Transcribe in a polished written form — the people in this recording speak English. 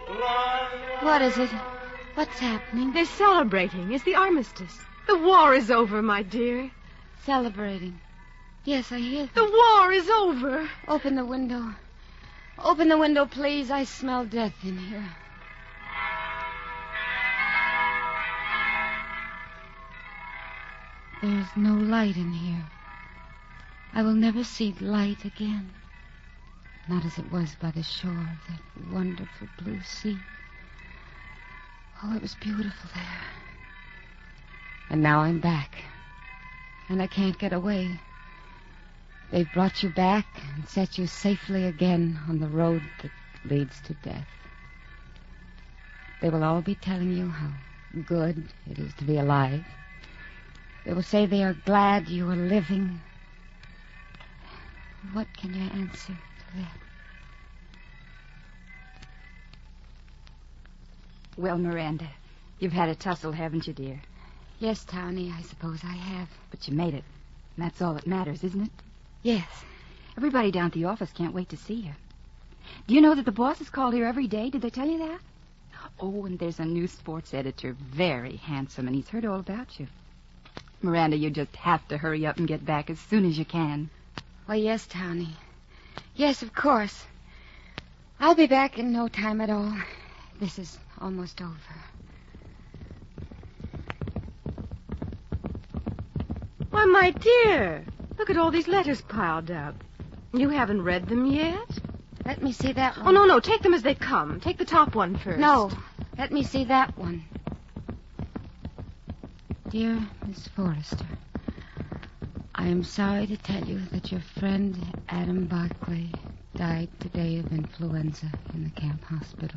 What is it? What's happening? They're celebrating. It's the armistice. The war is over, my dear. Celebrating. Yes, I hear them. The war is over. Open the window. Open the window, please. I smell death in here. There's no light in here. I will never see light again. Not as it was by the shore of that wonderful blue sea. Oh, it was beautiful there. And now I'm back. And I can't get away. They've brought you back and set you safely again on the road that leads to death. They will all be telling you how good it is to be alive. They will say they are glad you are living. What can you answer to that? Well, Miranda, you've had a tussle, haven't you, dear? Yes, Townie, I suppose I have. But you made it. And that's all that matters, isn't it? Yes. Everybody down at the office can't wait to see you. Do you know that the boss is called here every day? Did they tell you that? Oh, and there's a new sports editor, very handsome, and he's heard all about you. Miranda, you just have to hurry up and get back as soon as you can. Why, yes, Townie. Yes, of course. I'll be back in no time at all. This is almost over. Why, my dear, look at all these letters piled up. You haven't read them yet? Let me see that one. Oh, no, take them as they come. Take the top one first. No, let me see that one. Dear Miss Forrester, I am sorry to tell you that your friend Adam Barclay died today of influenza in the camp hospital.